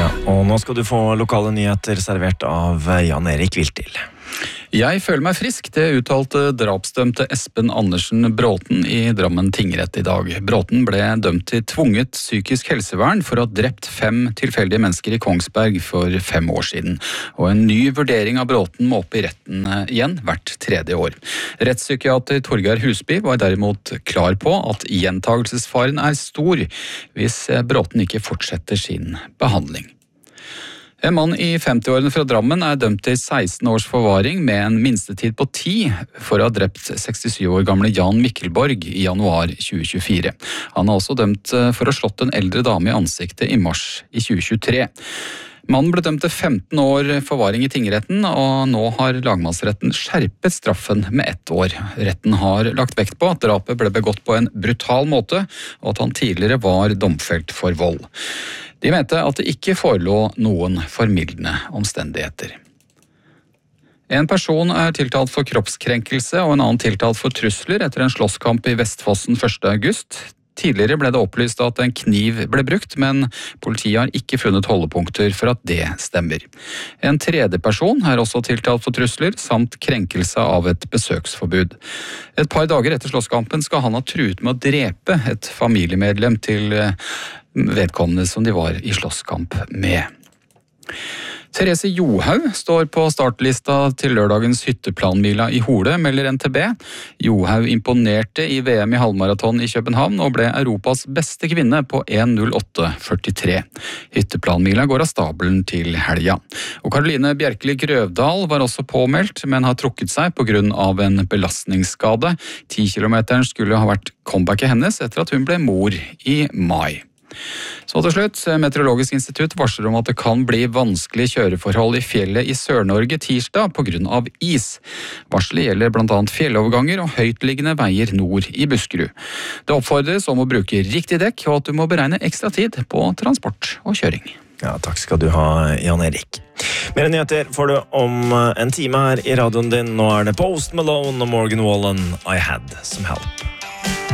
Ja, og nå skal du få lokale nyheter servert av Jan Erik Viltil. Jeg føler meg frisk, det uttalte drapsdømte Espen Andersen Bråten i Drammen tingrett i dag. Bråten ble dømt til tvunget psykisk helsevern for å ha drept 5 tilfeldige mennesker i Kongsberg for 5 år siden. Og en ny vurdering av Bråten må opp i retten igjen hvert 3. år. Rettspsykiater Torgeir Husby var derimot klar på at gjentagelsesfaren er stor hvis Bråten ikke fortsetter sin behandling. En mann i 50-årene fra Drammen er dømt til 16 års forvaring med en minstetid på 10 for å ha drept 67 år gamle Jan Mikkelborg i januar 2024. Han er også dømt for å ha slått en eldre dame i ansiktet i mars i 2023. Mannen ble dømt til 15 år forvaring i tingretten, og nå har lagmannsretten skjerpet straffen med 1 år. Retten har lagt vekt på at drapet ble begått på en brutal måte, og at han tidligere var domfelt for vold. De mente at det ikke forelå noen formildende omstendigheter. En person er tiltalt for kroppskrenkelse og en annen tiltalt for trusler etter en slåsskamp i Vestfossen 1. august. Tidligere ble det opplyst at en kniv ble brukt, men politiet har ikke funnet holdepunkter for at det stemmer. En tredje person er også tiltalt for trusler, samt krenkelse av et besøksforbud. Et par dager etter slåsskampen skal han ha truet med å drepe et familiemedlem til vedkommende som de var i slåsskamp med. Therese Johaug står på startlista til lørdagens hytteplanmila i Hole, melder NTB. Johaug imponerte i VM i halvmaraton i København og ble Europas beste kvinne på 1:08,43. Hytteplanmila går av stabelen til helga. Og Karoline Bjerkeli Grøvdal var også påmeldt, men har trukket seg på grunn av en belastningsskade. 10-kilometeren skulle ha vært comebacket hennes etter at hun ble mor i mai. Så til slutt, Meteorologisk institutt varsler om at det kan bli vanskelige kjøreforhold i fjellet i Sør-Norge tirsdag på grunn av is. Varselet gjelder blant annet fjelloverganger og høytliggende veier nord i Buskerud. Det oppfordres om å bruke riktig dekk, og at du må beregne ekstra tid på transport og kjøring. Ja, takk skal du ha, Jan Erik. Mer nyheter får du om en time her i radioen din. Nå er det Post Malone og Morgan Wallen, I Had Some Help.